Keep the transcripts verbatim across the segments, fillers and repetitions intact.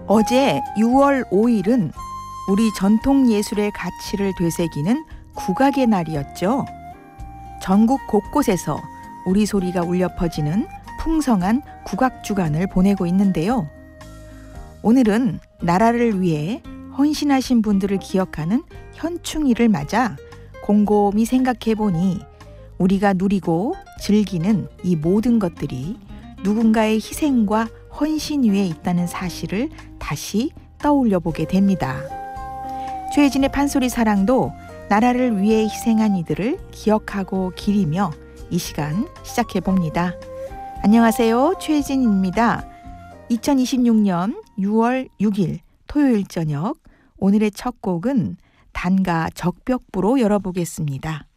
어제 유월 오일은 우리 전통 예술의 가치를 되새기는 국악의 날이었죠. 전국 곳곳에서 우리 소리가 울려 퍼지는 풍성한 국악 주간을 보내고 있는데요. 오늘은 나라를 위해 헌신하신 분들을 기억하는 현충일을 맞아 곰곰이 생각해보니 우리가 누리고 즐기는 이 모든 것들이 누군가의 희생과 헌신 위에 있다는 사실을 다시 떠올려 보게 됩니다. 최혜진의 판소리 사랑도 나라를 위해 희생한 이들을 기억하고 기리며 이 시간 시작해 봅니다. 안녕하세요. 최혜진입니다. 이천이십육년 유월 육일 토요일 저녁, 오늘의 첫 곡은 단가 적벽부로 열어보겠습니다.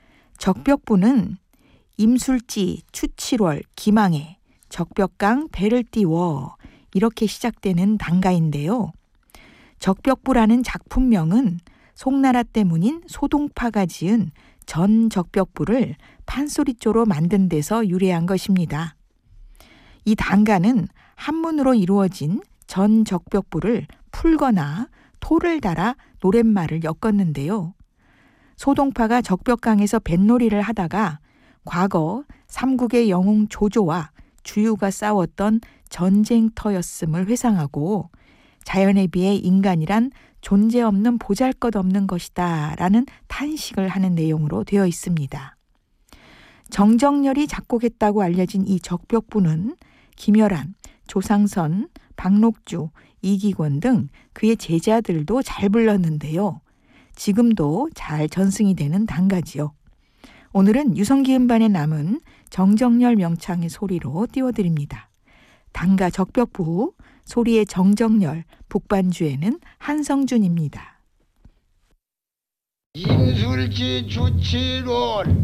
적벽부는 임술지 추칠월 기망해 적벽강 배를 띄워 이렇게 시작되는 단가인데요. 적벽부라는 작품명은 송나라 때문인 소동파가 지은 전적벽부를 판소리조로 만든 데서 유래한 것입니다. 이 단가는 한문으로 이루어진 전적벽부를 풀거나 토를 달아 노랫말을 엮었는데요. 소동파가 적벽강에서 뱃놀이를 하다가 과거 삼국의 영웅 조조와 주유가 싸웠던 전쟁터였음을 회상하고 자연에 비해 인간이란 존재없는 보잘것없는 것이다 라는 탄식을 하는 내용으로 되어 있습니다. 정정렬이 작곡했다고 알려진 이 적벽부는 김열한, 조상선, 박록주, 이기권 등 그의 제자들도 잘 불렀는데요. 지금도 잘 전승이 되는 단가지요. 오늘은 유성기 음반에 남은 정정렬 명창의 소리로 띄워드립니다. 단가 적벽부, 소리의 정정렬, 북반주에는 한성준입니다. 임술지 주칠월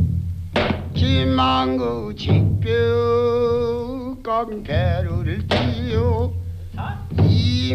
기망의 직벽강 배를 띄워